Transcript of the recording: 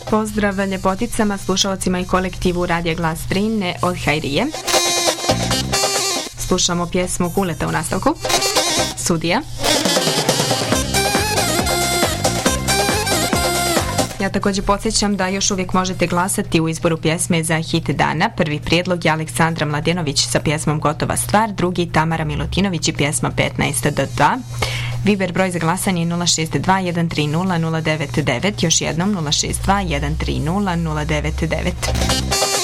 Pozdrav ljepoticama, slušalcima i kolektivu Radija Glas Drine od Hajrije. Slušamo pjesmu Huleta u nastavku. Sudija. Ja također podsjećam da još uvijek možete glasati u izboru pjesme za hit dana. Prvi prijedlog je Aleksandra Mladenović sa pjesmom Gotova stvar, drugi Tamara Milutinović i pjesma 15 do 2. Viber broj za glasanje je 062 130 099, još jednom 062 130 099.